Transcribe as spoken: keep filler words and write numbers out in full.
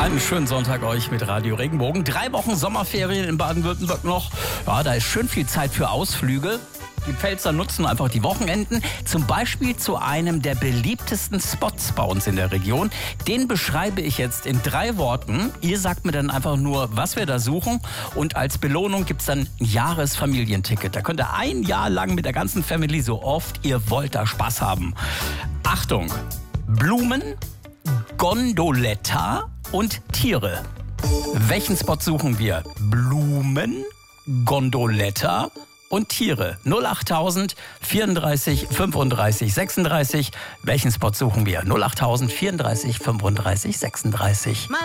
Einen schönen Sonntag euch mit Radio Regenbogen. Drei Wochen Sommerferien in Baden-Württemberg noch. Ja, da ist schön viel Zeit für Ausflüge. Die Pfälzer nutzen einfach die Wochenenden, zum Beispiel zu einem der beliebtesten Spots bei uns in der Region. Den beschreibe ich jetzt in drei Worten. Ihr sagt mir dann einfach nur, was wir da suchen. Und als Belohnung gibt es dann ein Jahresfamilienticket. Da könnt ihr ein Jahr lang mit der ganzen Family so oft ihr wollt da Spaß haben. Achtung, Blumen, Gondoletta und Tiere. Welchen Spot suchen wir? Blumen, Gondoletta und Tiere. null achttausend vierunddreißig fünfunddreißig sechsunddreißig. Welchen Spot suchen wir? null achttausend vierunddreißig fünfunddreißig sechsunddreißig.